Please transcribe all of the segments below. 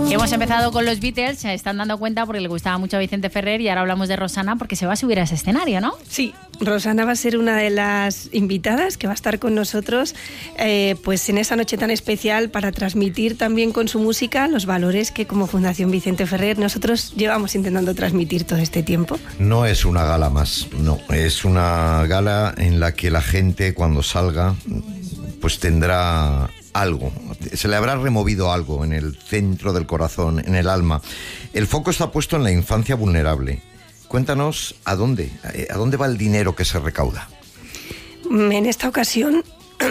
Hemos empezado con los Beatles, se están dando cuenta porque le gustaba mucho a Vicente Ferrer, y ahora hablamos de Rosana porque se va a subir a ese escenario, ¿no? Sí, Rosana va a ser una de las invitadas que va a estar con nosotros pues en esa noche tan especial para transmitir también con su música los valores que como Fundación Vicente Ferrer nosotros llevamos intentando transmitir todo este tiempo. No es una gala más, no, es una gala en la que la gente cuando salga pues tendrá algo, se le habrá removido algo en el centro del corazón, en el alma. El foco está puesto en la infancia vulnerable. Cuéntanos a dónde va el dinero que se recauda. En esta ocasión,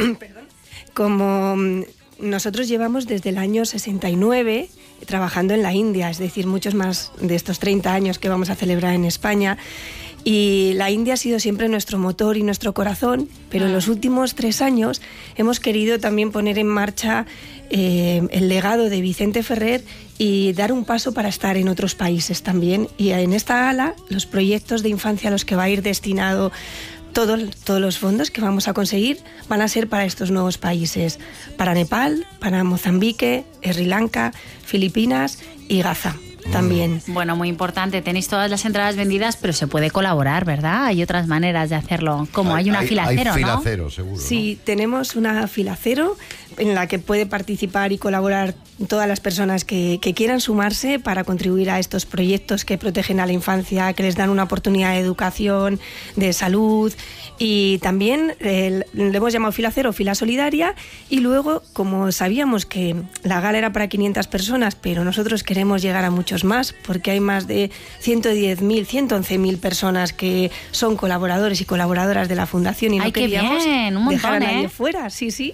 como nosotros llevamos desde el año 69 trabajando en la India, es decir, muchos más de estos 30 años que vamos a celebrar en España, y la India ha sido siempre nuestro motor y nuestro corazón, pero en los últimos 3 años hemos querido también poner en marcha el legado de Vicente Ferrer y dar un paso para estar en otros países también. Y en esta gala, los proyectos de infancia a los que va a ir destinado todos los fondos que vamos a conseguir van a ser para estos nuevos países, para Nepal, para Mozambique, Sri Lanka, Filipinas y Gaza. También. Bueno, muy importante. Tenéis todas las entradas vendidas, pero se puede colaborar, ¿verdad? Hay otras maneras de hacerlo. Como hay una fila cero, ¿no? Hay fila cero, seguro. Sí, ¿no? tenemos una fila cero en la que puede participar y colaborar todas las personas que quieran sumarse para contribuir a estos proyectos que protegen a la infancia, que les dan una oportunidad de educación, de salud, y también le hemos llamado fila cero, fila solidaria, y luego, como sabíamos que la gala era para 500 personas, pero nosotros queremos llegar a muchos más, porque hay más de 110.000, 111.000 personas que son colaboradores y colaboradoras de la Fundación y no queríamos dejar a nadie fuera. Sí.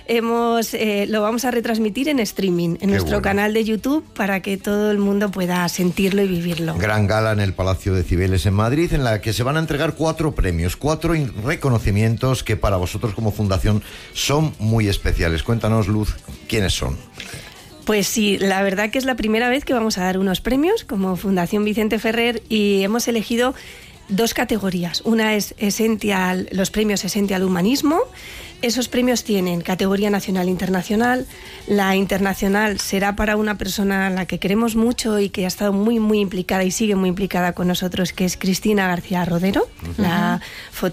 Lo vamos a retransmitir en streaming, en nuestro canal de YouTube, para que todo el mundo pueda sentirlo y vivirlo. Gran gala en el Palacio de Cibeles en Madrid, en la que se van a entregar 4 premios, 4 reconocimientos que para vosotros como fundación son muy especiales. Cuéntanos, Luz, ¿quiénes son? Pues sí, la verdad que es la primera vez que vamos a dar unos premios como Fundación Vicente Ferrer, y hemos elegido 2 categorías. Una es los premios Essential Humanismo. Esos premios tienen categoría nacional e internacional. La internacional será para una persona a la que queremos mucho y que ha estado muy, muy implicada y sigue muy implicada con nosotros, que es Cristina García Rodero, la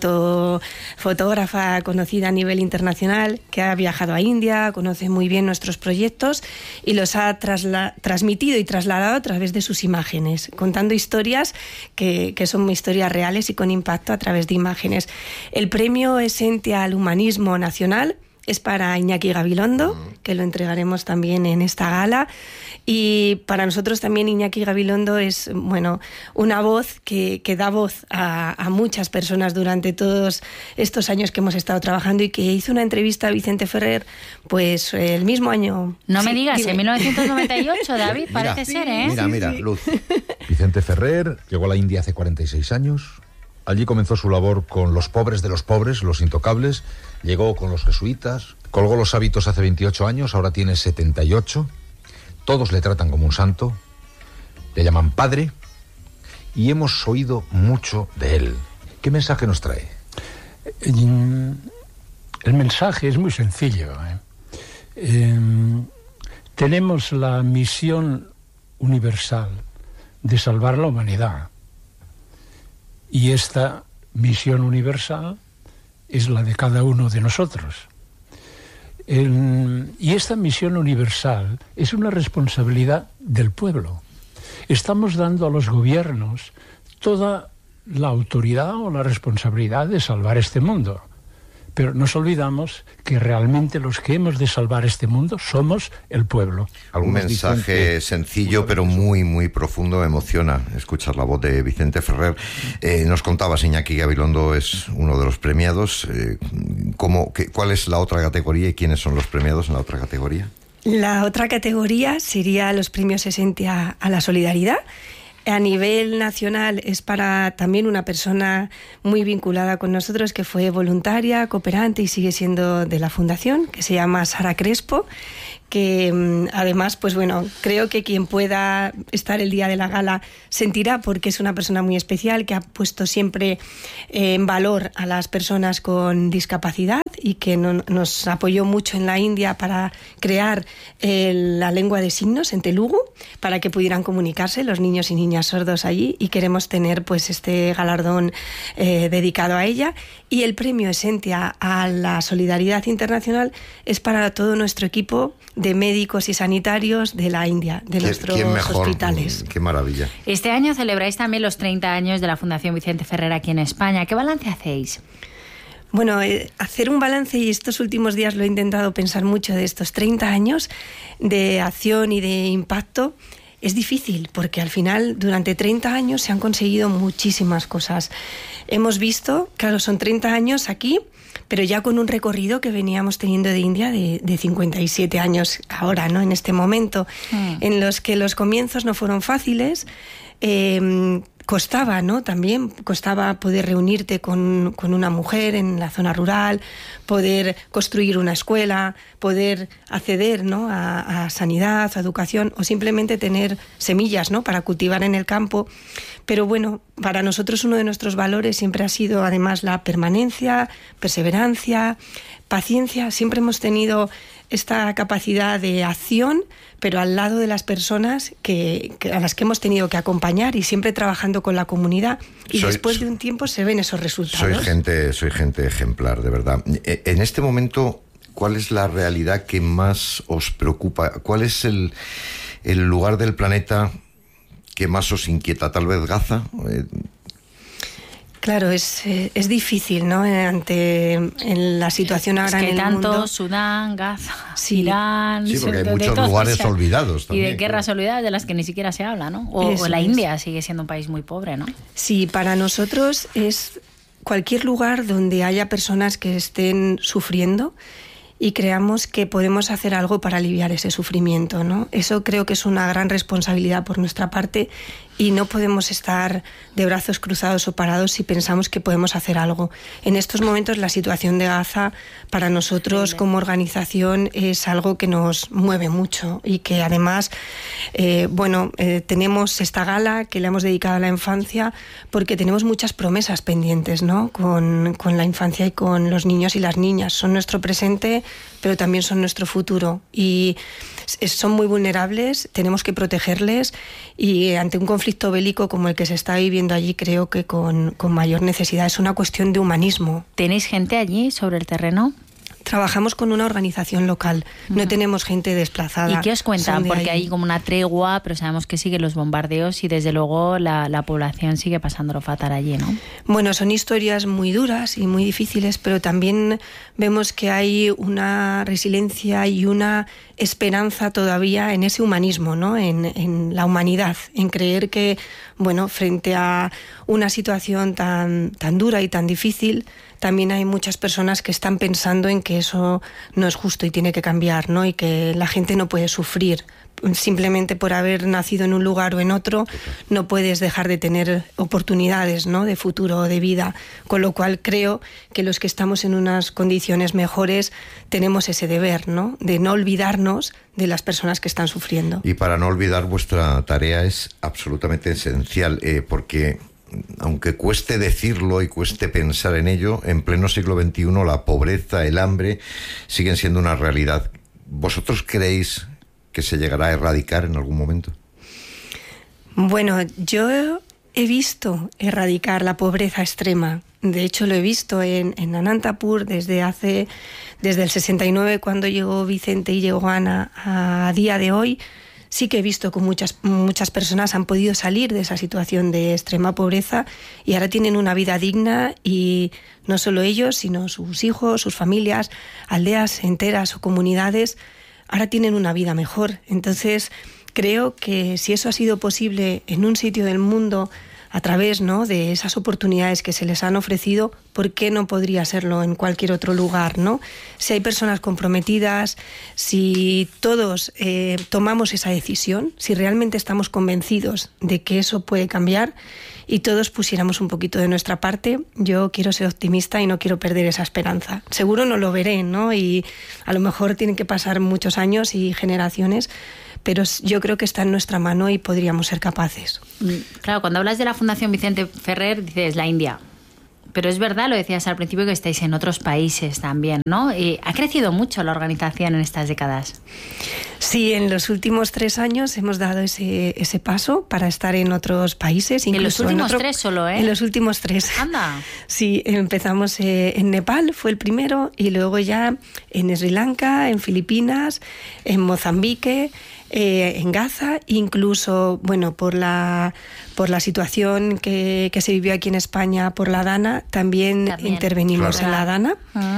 fotógrafa conocida a nivel internacional, que ha viajado a India, conoce muy bien nuestros proyectos y los ha transmitido y trasladado a través de sus imágenes, contando historias que son historias reales y con impacto a través de imágenes. El premio Essential Humanismo Nacional es para Iñaki Gabilondo, que lo entregaremos también en esta gala. Y para nosotros también Iñaki Gabilondo es, una voz que da voz a muchas personas durante todos estos años que hemos estado trabajando, y que hizo una entrevista a Vicente Ferrer, pues el mismo año. No me digas, dime. En 1998, David, parece ser, ¿eh? Mira, Luz. Vicente Ferrer llegó a la India hace 46 años. Allí comenzó su labor con los pobres de los pobres, los intocables. Llegó con los jesuitas, colgó los hábitos hace 28 años, ahora tiene 78. Todos le tratan como un santo, le llaman padre, y hemos oído mucho de él. ¿Qué mensaje nos trae? El mensaje es muy sencillo. Tenemos la misión universal de salvar la humanidad. Y esta misión universal es la de cada uno de nosotros. Y esta misión universal es una responsabilidad del pueblo. Estamos dando a los gobiernos toda la autoridad o la responsabilidad de salvar este mundo. Pero nos olvidamos que realmente los que hemos de salvar este mundo somos el pueblo. Un mensaje sencillo pero muy, muy profundo. Emociona escuchar la voz de Vicente Ferrer. Nos contabas, Iñaki Gabilondo es uno de los premiados. ¿Cuál es la otra categoría y quiénes son los premiados en la otra categoría? La otra categoría sería los premios Esencia a la Solidaridad. A nivel nacional es para también una persona muy vinculada con nosotros, que fue voluntaria, cooperante y sigue siendo de la Fundación, que se llama Sara Crespo, que además, creo que quien pueda estar el día de la gala sentirá, porque es una persona muy especial que ha puesto siempre en valor a las personas con discapacidad y que nos apoyó mucho en la India para crear la lengua de signos en Telugu, para que pudieran comunicarse los niños y niñas sordos allí, y queremos tener pues este galardón dedicado a ella. Y el premio Essentia a la solidaridad internacional es para todo nuestro equipo de médicos y sanitarios de la India, de nuestros hospitales. Qué maravilla. Este año celebráis también los 30 años de la Fundación Vicente Ferrer aquí en España. ¿Qué balance hacéis? Bueno, hacer un balance, y estos últimos días lo he intentado pensar mucho, de estos 30 años de acción y de impacto, es difícil, porque al final durante 30 años se han conseguido muchísimas cosas. Hemos visto, claro, son 30 años aquí, pero ya con un recorrido que veníamos teniendo de India de 57 años ahora, ¿no? En este momento, en los que los comienzos no fueron fáciles. Costaba, ¿no? También costaba poder reunirte con una mujer en la zona rural, poder construir una escuela, poder acceder, ¿no? a sanidad, a educación, o simplemente tener semillas, ¿no? para cultivar en el campo. Pero bueno, para nosotros uno de nuestros valores siempre ha sido además la permanencia, perseverancia, paciencia. Siempre hemos tenido esta capacidad de acción, pero al lado de las personas a las que hemos tenido que acompañar, y siempre trabajando con la comunidad, y después de un tiempo se ven esos resultados. Soy gente ejemplar, de verdad. En este momento, ¿cuál es la realidad que más os preocupa? ¿Cuál es el lugar del planeta que más os inquieta? ¿Tal vez Gaza? Claro, es difícil, ¿no? En la situación ahora en el mundo. Tanto Sudán, Gaza, sí. Irán... Sí, porque hay muchos lugares olvidados también. Y de guerras olvidadas de las que ni siquiera se habla, ¿no? O la India sigue siendo un país muy pobre, ¿no? Sí, para nosotros es cualquier lugar donde haya personas que estén sufriendo y creamos que podemos hacer algo para aliviar ese sufrimiento, ¿no? Eso creo que es una gran responsabilidad por nuestra parte, y no podemos estar de brazos cruzados o parados si pensamos que podemos hacer algo. En estos momentos la situación de Gaza para nosotros como organización es algo que nos mueve mucho, y que además tenemos esta gala que le hemos dedicado a la infancia porque tenemos muchas promesas pendientes, ¿no? con la infancia y con los niños y las niñas. Son nuestro presente, pero también son nuestro futuro, y son muy vulnerables, tenemos que protegerles, y ante un conflicto bélico como el que se está viviendo allí, creo que con mayor necesidad. Es una cuestión de humanismo. ¿Tenéis gente allí sobre el terreno? Trabajamos con una organización local, no tenemos gente desplazada. ¿Y qué os cuentan? Porque hay como una tregua, pero sabemos que siguen los bombardeos y desde luego la población sigue pasándolo fatal allí, ¿no? Bueno, son historias muy duras y muy difíciles, pero también vemos que hay una resiliencia y una esperanza todavía en ese humanismo, ¿no? En la humanidad, en creer que, bueno, frente a una situación tan dura y tan difícil, también hay muchas personas que están pensando en que eso no es justo y tiene que cambiar, ¿no? Y que la gente no puede sufrir simplemente por haber nacido en un lugar o en otro. No puedes dejar de tener oportunidades, ¿no? de futuro o de vida, con lo cual creo que los que estamos en unas condiciones mejores tenemos ese deber, ¿no? de no olvidarnos de las personas que están sufriendo. Y para no olvidar, vuestra tarea es absolutamente esencial, porque aunque cueste decirlo y cueste pensar en ello, en pleno siglo XXI la pobreza, el hambre siguen siendo una realidad. ¿Vosotros creéis que se llegará a erradicar en algún momento? Bueno, yo he visto erradicar la pobreza extrema. De hecho, lo he visto en Anantapur desde el 69, cuando llegó Vicente y llegó Ana, a día de hoy. Sí que he visto que muchas personas han podido salir de esa situación de extrema pobreza y ahora tienen una vida digna, y no solo ellos, sino sus hijos, sus familias, aldeas enteras o comunidades, ahora tienen una vida mejor. Entonces, creo que si eso ha sido posible en un sitio del mundo a través, ¿no? de esas oportunidades que se les han ofrecido, ¿por qué no podría serlo en cualquier otro lugar, ¿no? Si hay personas comprometidas, si todos tomamos esa decisión, si realmente estamos convencidos de que eso puede cambiar y todos pusiéramos un poquito de nuestra parte, yo quiero ser optimista y no quiero perder esa esperanza. Seguro no lo veré, ¿no? Y a lo mejor tienen que pasar muchos años y generaciones, pero yo creo que está en nuestra mano y podríamos ser capaces. Claro, cuando hablas de la Fundación Vicente Ferrer, dices la India. Pero es verdad, lo decías al principio, que estáis en otros países también, ¿no? ¿Ha crecido mucho la organización en estas décadas? Sí, en los últimos 3 años hemos dado ese paso para estar en otros países. En los últimos 3 solo, ¿eh? En los últimos 3. Anda. Sí, empezamos en Nepal, fue el primero, y luego ya en Sri Lanka, en Filipinas, en Mozambique, en Gaza, incluso, bueno, por la situación que se vivió aquí en España por la Dana, también intervenimos en la Dana.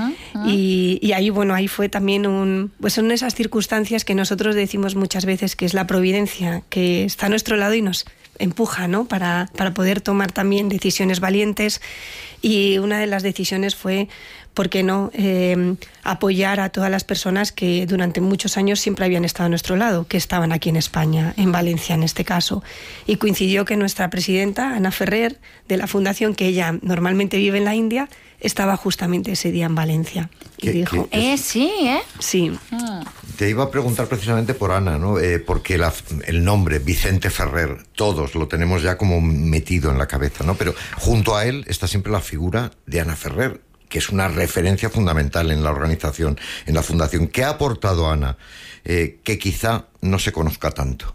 Y ahí, bueno, ahí fue también pues son esas circunstancias que nosotros decimos muchas veces que es la providencia, que está a nuestro lado y nos empuja, ¿no? Para poder tomar también decisiones valientes. Y una de las decisiones fue, ¿por qué no?, apoyar a todas las personas que durante muchos años siempre habían estado a nuestro lado, que estaban aquí en España, en Valencia en este caso. Y coincidió que nuestra presidenta, Ana Ferrer, de la fundación, que ella normalmente vive en la India, estaba justamente ese día en Valencia. Y dijo... Sí, ¿eh? Sí. Te iba a preguntar precisamente por Ana, ¿no? Porque el nombre Vicente Ferrer, todos lo tenemos ya como metido en la cabeza, ¿no? Pero junto a él está siempre la figura de Ana Ferrer, que es una referencia fundamental en la organización, en la fundación. ¿Qué ha aportado Ana que quizá no se conozca tanto?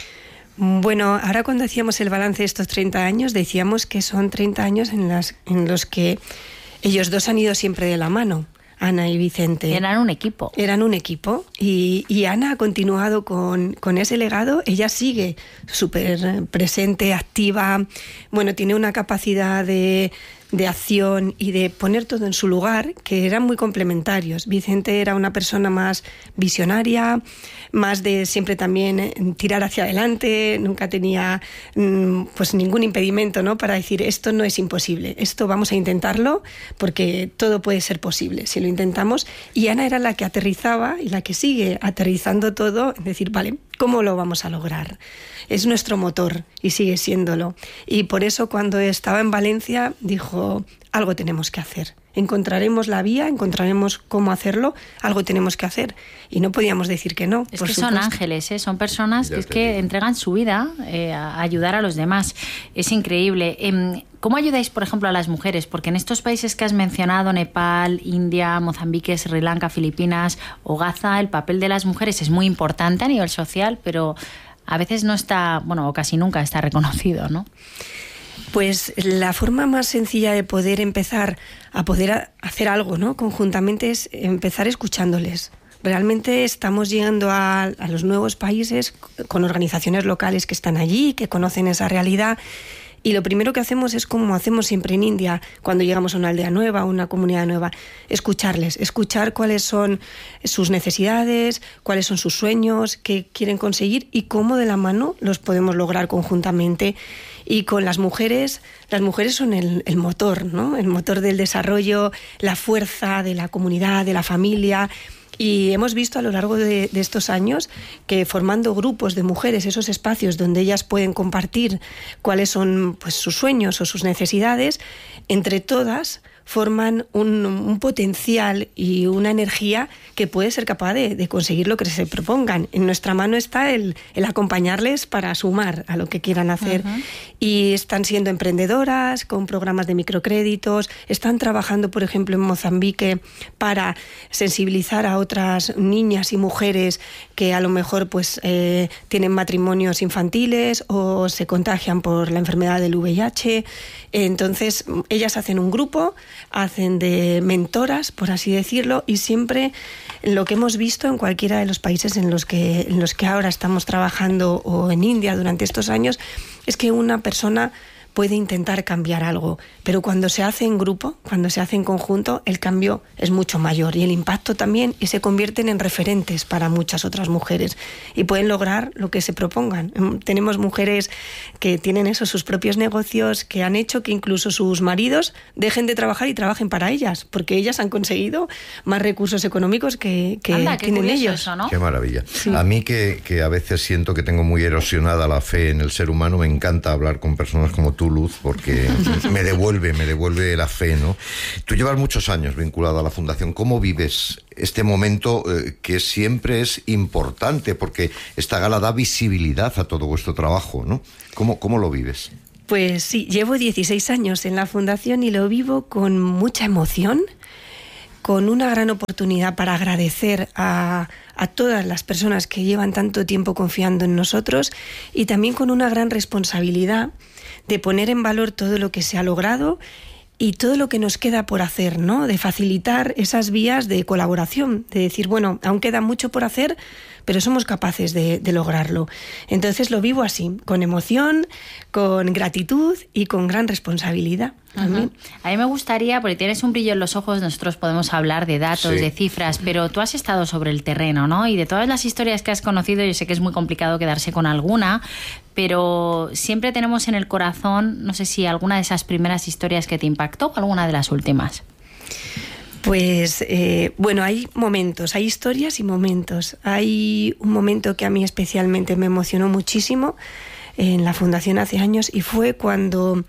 Bueno, ahora cuando hacíamos el balance de estos 30 años, decíamos que son 30 años en los que ellos dos han ido siempre de la mano, Ana y Vicente. Eran un equipo. Eran un equipo y Ana ha continuado con ese legado. Ella sigue súper presente, activa. Bueno, tiene una capacidad de acción y de poner todo en su lugar, que eran muy complementarios. Vicente era una persona más visionaria, más de siempre también tirar hacia adelante, nunca tenía pues ningún impedimento, ¿no?, para decir esto no es imposible, esto vamos a intentarlo porque todo puede ser posible si lo intentamos. Y Ana era la que aterrizaba y la que sigue aterrizando todo, es decir, vale, ¿cómo lo vamos a lograr? Es nuestro motor y sigue siéndolo. Y por eso cuando estaba en Valencia dijo, algo tenemos que hacer. Encontraremos la vía, encontraremos cómo hacerlo, algo tenemos que hacer. Y no podíamos decir que no. Es que son ángeles, ¿eh? Son personas que entregan su vida a ayudar a los demás. Es increíble. ¿Cómo ayudáis, por ejemplo, a las mujeres? Porque en estos países que has mencionado, Nepal, India, Mozambique, Sri Lanka, Filipinas o Gaza, el papel de las mujeres es muy importante a nivel social, pero a veces no está, bueno, o casi nunca está reconocido, ¿no? Pues la forma más sencilla de poder empezar a poder hacer algo, ¿no?, conjuntamente, es empezar escuchándoles. Realmente estamos llegando a los nuevos países con organizaciones locales que están allí, que conocen esa realidad. Y lo primero que hacemos es como hacemos siempre en India, cuando llegamos a una aldea nueva, a una comunidad nueva, escucharles, escuchar cuáles son sus necesidades, cuáles son sus sueños, qué quieren conseguir y cómo de la mano los podemos lograr conjuntamente. Y con las mujeres son el motor, ¿no?, el motor del desarrollo, la fuerza de la comunidad, de la familia. Y hemos visto a lo largo de estos años que formando grupos de mujeres, esos espacios donde ellas pueden compartir cuáles son, pues, sus sueños o sus necesidades, entre todas forman un potencial y una energía que puede ser capaz de conseguir lo que se propongan. En nuestra mano está el acompañarles para sumar a lo que quieran hacer. Uh-huh. Y están siendo emprendedoras con programas de microcréditos, están trabajando, por ejemplo, en Mozambique para sensibilizar a otras niñas y mujeres que a lo mejor pues tienen matrimonios infantiles o se contagian por la enfermedad del VIH. Entonces, ellas hacen un grupo, hacen de mentoras, por así decirlo, y siempre lo que hemos visto en cualquiera de los países en los que ahora estamos trabajando o en India durante estos años es que una persona puede intentar cambiar algo, pero cuando se hace en grupo, cuando se hace en conjunto, el cambio es mucho mayor y el impacto también, y se convierten en referentes para muchas otras mujeres y pueden lograr lo que se propongan. Tenemos mujeres que tienen sus propios negocios, que han hecho que incluso sus maridos dejen de trabajar y trabajen para ellas, porque ellas han conseguido más recursos económicos que tienen ellos. Eso, ¿no? Qué maravilla. Sí. A mí que a veces siento que tengo muy erosionada la fe en el ser humano, me encanta hablar con personas como tú, Luz, porque me devuelve la fe, ¿no? Tú llevas muchos años vinculado a la Fundación. ¿Cómo vives este momento que siempre es importante? Porque esta gala da visibilidad a todo vuestro trabajo, ¿no? ¿Cómo lo vives? Pues sí, llevo 16 años en la Fundación y lo vivo con mucha emoción, con una gran oportunidad para agradecer a todas las personas que llevan tanto tiempo confiando en nosotros y también con una gran responsabilidad de poner en valor todo lo que se ha logrado y todo lo que nos queda por hacer, ¿no? De facilitar esas vías de colaboración, de decir, bueno, aún queda mucho por hacer, pero somos capaces de lograrlo. Entonces lo vivo así, con emoción, con gratitud y con gran responsabilidad. Uh-huh. A mí me gustaría, porque tienes un brillo en los ojos, nosotros podemos hablar de datos, de cifras, pero tú has estado sobre el terreno, ¿no? Y de todas las historias que has conocido, yo sé que es muy complicado quedarse con alguna, pero siempre tenemos en el corazón, no sé si alguna de esas primeras historias que te impactó o alguna de las últimas. Pues, bueno, hay momentos, hay historias y momentos. Hay un momento que a mí especialmente me emocionó muchísimo en la Fundación hace años y fue cuando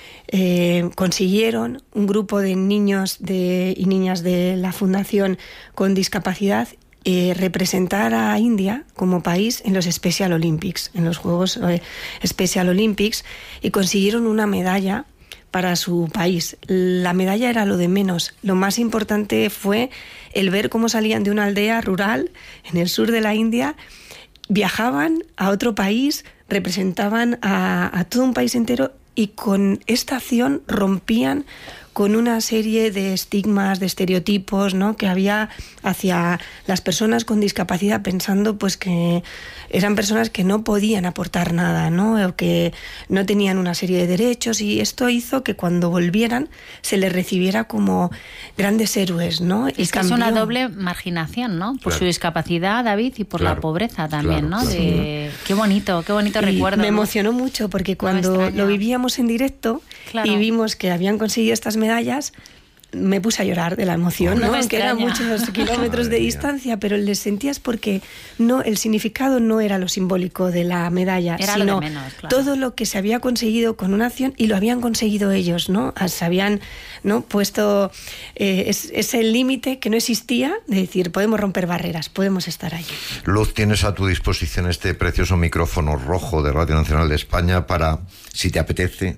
consiguieron un grupo de niños y niñas de la Fundación con discapacidad representar a India como país en los Special Olympics, en los Juegos Special Olympics, y consiguieron una medalla para su país. La medalla era lo de menos. Lo más importante fue el ver cómo salían de una aldea rural en el sur de la India, viajaban a otro país, representaban a todo un país entero y con esta acción rompían con una serie de estigmas, de estereotipos, ¿no?, que había hacia las personas con discapacidad, pensando pues que eran personas que no podían aportar nada, ¿no?, o que no tenían una serie de derechos, y esto hizo que cuando volvieran se les recibiera como grandes héroes, ¿no? Es que es una doble marginación, ¿no? Por su discapacidad, David, y por la pobreza también, ¿no? Qué bonito recuerdo. Me emocionó mucho porque cuando lo vivíamos en directo y vimos que habían conseguido estas medallas, me puse a llorar de la emoción, ¿no? Aunque eran muchos kilómetros de distancia, pero les sentías porque el significado no era lo simbólico de la medalla, era sino lo de menos, todo lo que se había conseguido con una acción, y lo habían conseguido ellos, ¿no? Se habían, ¿no?, puesto ese límite que no existía, de decir, podemos romper barreras, podemos estar allí. Luz, tienes a tu disposición este precioso micrófono rojo de Radio Nacional de España para, si te apetece,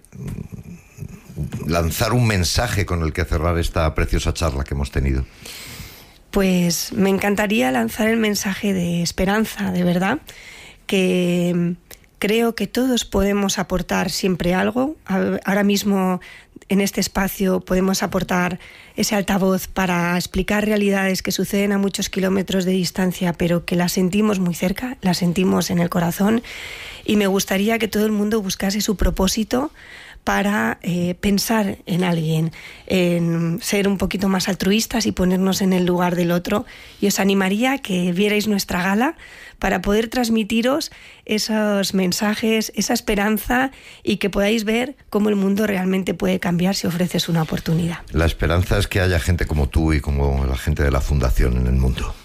lanzar un mensaje con el que cerrar esta preciosa charla que hemos tenido. Pues me encantaría lanzar el mensaje de esperanza, de verdad, que creo que todos podemos aportar siempre algo. Ahora mismo en este espacio podemos aportar ese altavoz para explicar realidades que suceden a muchos kilómetros de distancia, pero que las sentimos muy cerca, las sentimos en el corazón, y me gustaría que todo el mundo buscase su propósito para pensar en alguien, en ser un poquito más altruistas y ponernos en el lugar del otro. Y os animaría a que vierais nuestra gala para poder transmitiros esos mensajes, esa esperanza, y que podáis ver cómo el mundo realmente puede cambiar si ofreces una oportunidad. La esperanza es que haya gente como tú y como la gente de la Fundación en el mundo.